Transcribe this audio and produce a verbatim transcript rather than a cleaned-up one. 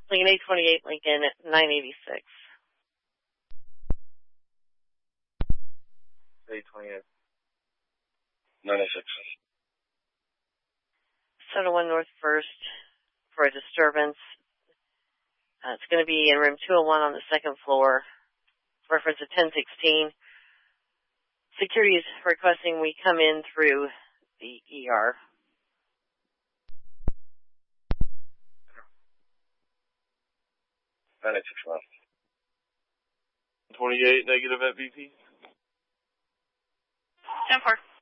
Lincoln eight twenty-eight, Lincoln nine eighty-six. eight twenty-eight. nine eighty-six. seven oh one North First for a disturbance. Uh, it's going to be in room two oh one on the second floor. Reference to ten sixteen. Security is requesting we come in through the E R. nine eighty-six left. twenty-eight negative at B P. ten four.